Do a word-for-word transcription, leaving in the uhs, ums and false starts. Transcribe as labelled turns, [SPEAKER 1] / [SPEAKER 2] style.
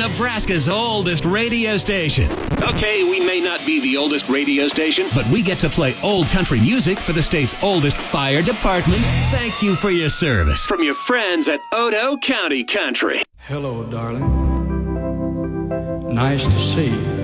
[SPEAKER 1] Nebraska's oldest radio station.
[SPEAKER 2] Okay, we may not be the oldest radio station,
[SPEAKER 1] but we get to play old country music for the state's oldest fire department. Thank you for your service.
[SPEAKER 2] From your friends at Otoe County Country.
[SPEAKER 3] Hello, darling. Nice to see you.